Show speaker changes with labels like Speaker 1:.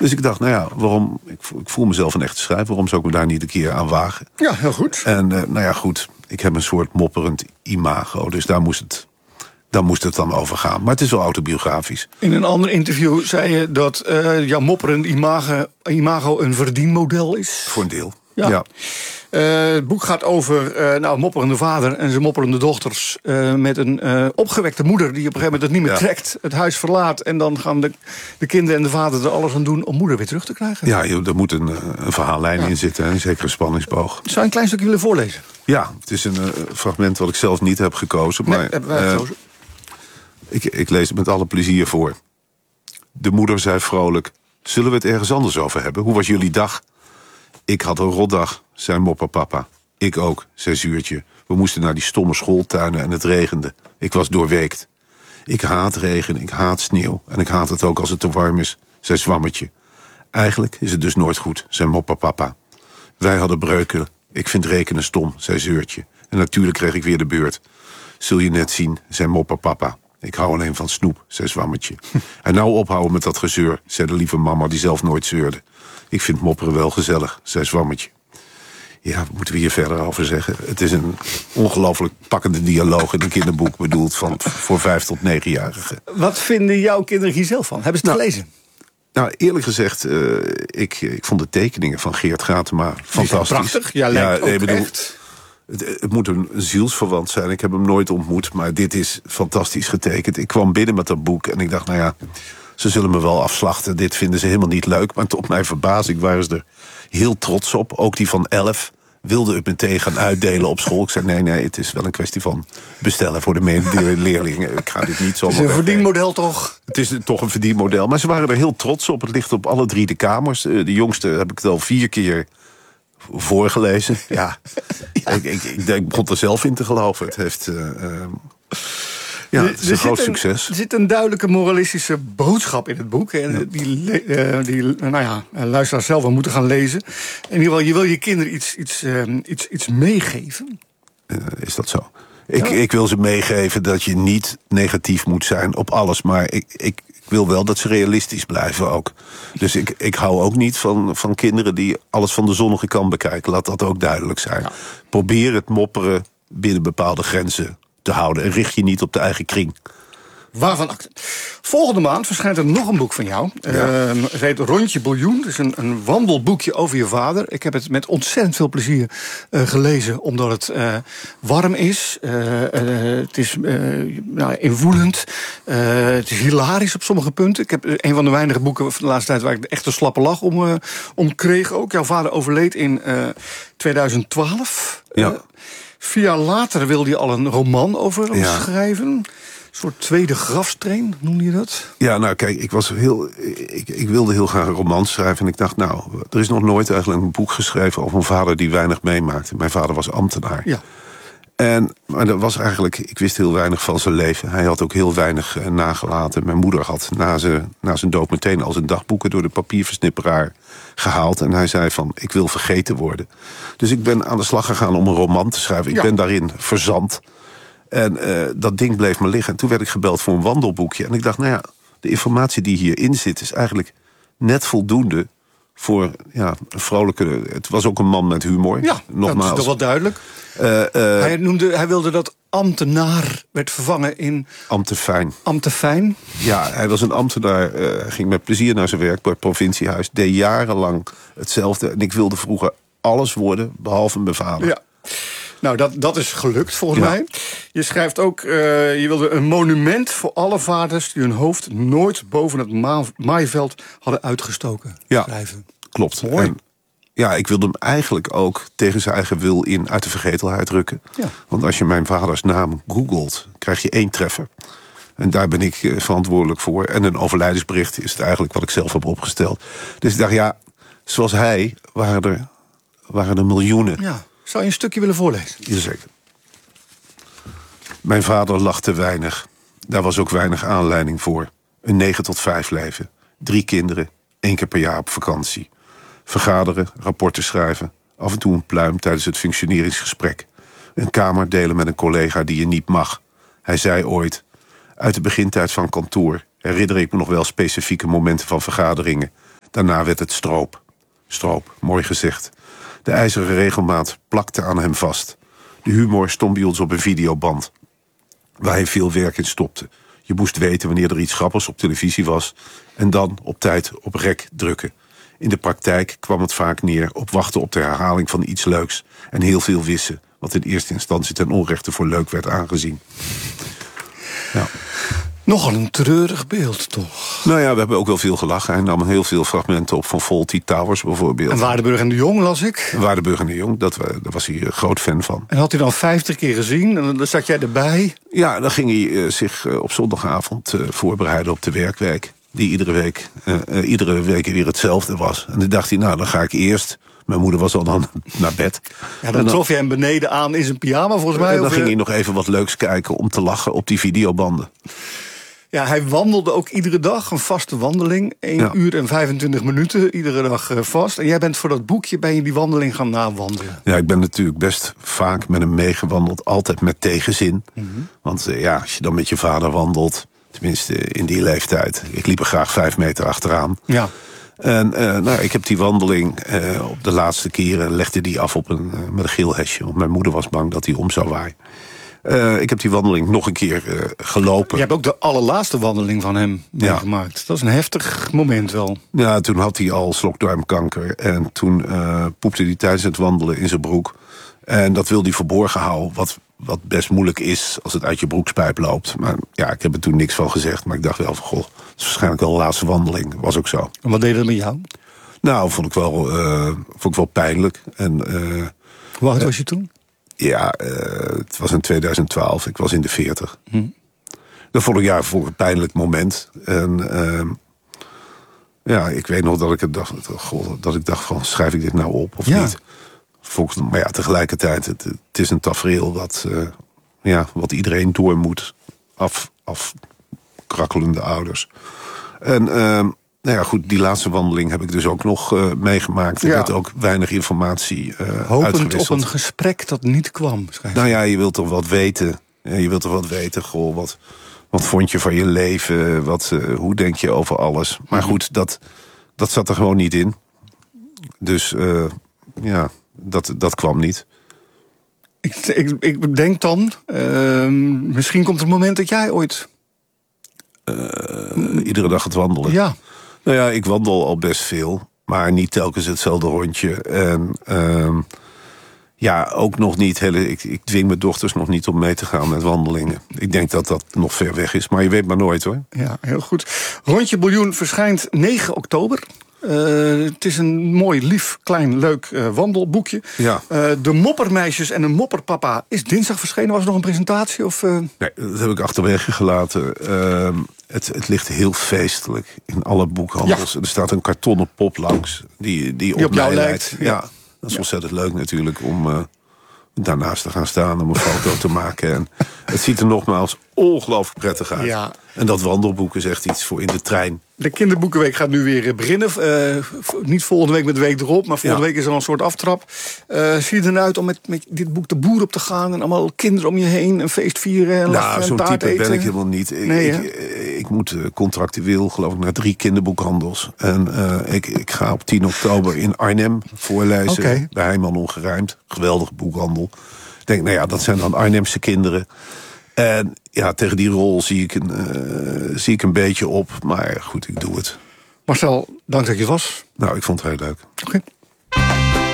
Speaker 1: Dus ik dacht, nou ja, waarom? Ik voel mezelf een echte schrijver. Waarom zou ik me daar niet een keer aan wagen?
Speaker 2: Ja, heel goed.
Speaker 1: En nou ja, goed. Ik heb een soort mopperend imago. Dus daar moest het dan over gaan. Maar het is wel autobiografisch.
Speaker 2: In een ander interview zei je dat jouw mopperend imago een verdienmodel is.
Speaker 1: Voor een deel,
Speaker 2: Ja.
Speaker 1: ja.
Speaker 2: Het boek gaat over een mopperende vader en zijn mopperende dochters. Met een opgewekte moeder die op een gegeven moment het niet meer trekt. Het huis verlaat en dan gaan de kinderen en de vader er alles aan doen om moeder weer terug te krijgen.
Speaker 1: Ja, er moet een verhaallijn in zitten. En zeker een spanningsboog.
Speaker 2: Zou je een klein stukje willen voorlezen?
Speaker 1: Ja, het is een fragment wat ik zelf niet heb gekozen. Maar
Speaker 2: hebben wij gekozen.
Speaker 1: Ik lees het met alle plezier voor. De moeder zei vrolijk: zullen we het ergens anders over hebben? Hoe was jullie dag? Ik had een rotdag, zei mopperpapa. Ik ook, zei Zuurtje. We moesten naar die stomme schooltuinen en het regende. Ik was doorweekt. Ik haat regen, ik haat sneeuw. En ik haat het ook als het te warm is, zei Zwammetje. Eigenlijk is het dus nooit goed, zei mopperpapa. Wij hadden breuken. Ik vind rekenen stom, zei Zeurtje. En natuurlijk kreeg ik weer de beurt. Zul je net zien, zei mopperpapa. Ik hou alleen van snoep, zei Zwammetje. En nou ophouden met dat gezeur, zei de lieve mama die zelf nooit zeurde. Ik vind mopperen wel gezellig, zei Zwammetje. Ja, wat moeten we hier verder over zeggen? Het is een ongelooflijk pakkende dialoog in een kinderboek bedoeld voor 5 tot 9-jarigen.
Speaker 2: Wat vinden jouw kinderen hier zelf van? Hebben ze het gelezen?
Speaker 1: Nou, eerlijk gezegd, ik vond de tekeningen van Geert Gratema fantastisch.
Speaker 2: Prachtig, ja, lijkt ook echt.
Speaker 1: Het moet een zielsverwant zijn. Ik heb hem nooit ontmoet, maar dit is fantastisch getekend. Ik kwam binnen met dat boek en ik dacht, nou ja, ze zullen me wel afslachten. Dit vinden ze helemaal niet leuk. Maar tot mijn verbazing waren ze er heel trots op. Ook die van 11 wilde het meteen gaan uitdelen op school. Ik zei, nee, het is wel een kwestie van bestellen voor de medeleerlingen. Ik ga dit niet zo.
Speaker 2: Het is een verdienmodel toch?
Speaker 1: Het is toch een verdienmodel. Maar ze waren er heel trots op. Het ligt op alle 3 de kamers. De jongste heb ik het al 4 keer voorgelezen. Ja. Ik begon er zelf in te geloven. Het heeft... het is een groot succes.
Speaker 2: Er zit een duidelijke moralistische boodschap in het boek. En die luisteraars zelf wel moeten gaan lezen. In ieder geval, je wil je kinderen iets meegeven.
Speaker 1: Is dat zo? Ik wil ze meegeven dat je niet negatief moet zijn op alles. Maar ik wil wel dat ze realistisch blijven ook. Dus ik hou ook niet van kinderen die alles van de zonnige kant bekijken. Laat dat ook duidelijk zijn. Ja. Probeer het mopperen binnen bepaalde grenzen te houden. En richt je niet op de eigen kring.
Speaker 2: Waarvan acte. Volgende maand verschijnt er nog een boek van jou. Het heet Rondje Biljoen. Het is een wandelboekje over je vader. Ik heb het met ontzettend veel plezier gelezen. Omdat het warm is. Het is invoelend. Het is hilarisch op sommige punten. Ik heb een van de weinige boeken van de laatste tijd waar ik echt een slappe lach om kreeg ook. Jouw vader overleed in 2012.
Speaker 1: Ja.
Speaker 2: 4 jaar later wilde hij al een roman over hem schrijven. Een soort tweede grafsteen, noemde je dat? Ja,
Speaker 1: nou kijk, ik wilde heel graag een roman schrijven. En ik dacht, nou, er is nog nooit eigenlijk een boek geschreven over een vader die weinig meemaakte. Mijn vader was ambtenaar. Ja. Maar dat was eigenlijk, ik wist heel weinig van zijn leven. Hij had ook heel weinig nagelaten. Mijn moeder had na zijn dood meteen al zijn dagboeken door de papierversnipperaar gehaald. En hij zei van, ik wil vergeten worden. Dus ik ben aan de slag gegaan om een roman te schrijven. Ik ben daarin verzand. En dat ding bleef me liggen. En toen werd ik gebeld voor een wandelboekje. En ik dacht, nou ja, de informatie die hierin zit is eigenlijk net voldoende voor een vrolijke... Het was ook een man met humor. Ja, nogmaals.
Speaker 2: Dat is toch wel duidelijk. Hij wilde dat ambtenaar werd vervangen in...
Speaker 1: Ambtefijn.
Speaker 2: Ambtefijn?
Speaker 1: Ja, hij was een ambtenaar. Hij ging met plezier naar zijn werk bij het provinciehuis. Deed jarenlang hetzelfde. En ik wilde vroeger alles worden, behalve mijn vader. Ja.
Speaker 2: Nou, dat is gelukt, volgens mij. Je schrijft ook, je wilde een monument voor alle vaders die hun hoofd nooit boven het maaiveld hadden uitgestoken. Schrijven.
Speaker 1: Klopt.
Speaker 2: Mooi.
Speaker 1: En, ik wilde hem eigenlijk ook tegen zijn eigen wil uit de vergetelheid rukken. Ja. Want als je mijn vaders naam googelt, krijg je 1 treffer. En daar ben ik verantwoordelijk voor. En een overlijdensbericht is het eigenlijk wat ik zelf heb opgesteld. Dus ik dacht, zoals hij waren er miljoenen.
Speaker 2: Ja. Zou je een stukje willen voorlezen?
Speaker 1: Jazeker. Mijn vader lachte weinig. Daar was ook weinig aanleiding voor. Een 9 tot 5 leven. 3 kinderen, 1 keer per jaar op vakantie. Vergaderen, rapporten schrijven. Af en toe een pluim tijdens het functioneringsgesprek. Een kamer delen met een collega die je niet mag. Hij zei ooit, uit de begintijd van kantoor herinner ik me nog wel specifieke momenten van vergaderingen. Daarna werd het stroop. Stroop, mooi gezegd. De ijzeren regelmaat plakte aan hem vast. De humor stond bij ons op een videoband, waar hij veel werk in stopte. Je moest weten wanneer er iets grappigs op televisie was en dan op tijd op rek drukken. In de praktijk kwam het vaak neer op wachten op de herhaling van iets leuks en heel veel wissen, wat in eerste instantie ten onrechte voor leuk werd aangezien. Ja.
Speaker 2: Nogal een treurig beeld, toch?
Speaker 1: Nou ja, we hebben ook wel veel gelachen. Hij nam heel veel fragmenten op van Fawlty Towers bijvoorbeeld.
Speaker 2: En Waardenburg en de Jong las ik.
Speaker 1: Waardenburg en de Jong, daar was hij een groot fan van.
Speaker 2: En had hij dan 50 keer gezien en dan zat jij erbij?
Speaker 1: Ja, dan ging hij zich op zondagavond voorbereiden op de werkweek. Die iedere week weer hetzelfde was. En dan dacht hij, nou, dan ga ik eerst. Mijn moeder was al dan naar bed.
Speaker 2: Ja, dan trof je hem beneden aan in zijn pyjama, volgens mij.
Speaker 1: En dan ging hij nog even wat leuks kijken om te lachen op die videobanden.
Speaker 2: Ja, hij wandelde ook iedere dag, een vaste wandeling. 1 uur en 25 minuten, iedere dag vast. En jij bent voor dat boekje, ben je die wandeling gaan nawandelen?
Speaker 1: Ja, ik ben natuurlijk best vaak met hem meegewandeld. Altijd met tegenzin. Mm-hmm. Want als je dan met je vader wandelt, tenminste in die leeftijd. Ik liep er graag 5 meter achteraan. Ja. En ik heb die wandeling op de laatste keren legde die af met een geel hesje. Want mijn moeder was bang dat hij om zou waaien. Ik heb die wandeling nog een keer gelopen.
Speaker 2: Je hebt ook de allerlaatste wandeling van hem meegemaakt. Ja. Dat is een heftig moment wel.
Speaker 1: Ja, toen had hij al slokdarmkanker. En toen poepte hij tijdens het wandelen in zijn broek. En dat wilde hij verborgen houden. Wat best moeilijk is als het uit je broekspijp loopt. Maar ja, ik heb er toen niks van gezegd. Maar ik dacht wel van, goh, dat is waarschijnlijk wel de laatste wandeling. Was ook zo.
Speaker 2: En wat deed dat met jou?
Speaker 1: Nou, vond ik wel pijnlijk. En,
Speaker 2: hoe oud was je toen?
Speaker 1: Ja, het was in 2012. Ik was in de 40. Dat vond ik een pijnlijk moment. En ik weet nog dat ik dacht van, schrijf ik dit nou op of niet? Maar ja, tegelijkertijd, het is een tafereel wat iedereen door moet. Afkrakkelende ouders. En goed, die laatste wandeling heb ik dus ook nog meegemaakt. Er werd ook weinig informatie
Speaker 2: hopend
Speaker 1: uitgewisseld.
Speaker 2: Op een gesprek dat niet kwam.
Speaker 1: Nou ja, je wilt toch wat weten. Goh, wat vond je van je leven? Hoe denk je over alles? Maar goed, dat zat er gewoon niet in. Dus dat kwam niet.
Speaker 2: Ik denk dan, misschien komt er een moment dat jij ooit...
Speaker 1: iedere dag het wandelen.
Speaker 2: Ja.
Speaker 1: Nou ja, ik wandel al best veel. Maar niet telkens hetzelfde rondje. En ook nog niet... Ik dwing mijn dochters nog niet om mee te gaan met wandelingen. Ik denk dat dat nog ver weg is. Maar je weet maar nooit, hoor. Ja,
Speaker 2: heel goed. Rondje Biljoen verschijnt 9 oktober. Het is een mooi, lief, klein, leuk wandelboekje.
Speaker 1: Ja.
Speaker 2: De Moppermeisjes en de Mopperpapa is dinsdag verschenen. Was er nog een presentatie? Of,
Speaker 1: Nee, dat heb ik achterwege gelaten. Het ligt heel feestelijk in alle boekhandels. Ja. Er staat een kartonnen pop langs die op mij lijkt. Ja, dat is ontzettend leuk natuurlijk om daarnaast te gaan staan om een foto te maken. En het ziet er nogmaals ongelooflijk prettig uit. Ja. En dat wandelboek is echt iets voor in de trein.
Speaker 2: De kinderboekenweek gaat nu weer beginnen. Niet volgende week met de week erop, maar volgende week is er al een soort aftrap. Zie je eruit om met dit boek de boer op te gaan en allemaal kinderen om je heen, een feest vieren en lachen en
Speaker 1: zo'n
Speaker 2: taart
Speaker 1: type
Speaker 2: eten?
Speaker 1: Ben ik helemaal niet. Ik moet contractueel, geloof ik, naar 3 kinderboekhandels. En ik ga op 10 oktober in Arnhem voorlezen. Bij Heijman Ongerijmd. Geweldige boekhandel. Ik denk, dat zijn dan Arnhemse kinderen. En ja, tegen die rol zie ik een beetje op. Maar goed, ik doe het.
Speaker 2: Marcel, dank dat je was.
Speaker 1: Nou, ik vond het heel leuk.
Speaker 2: Oké.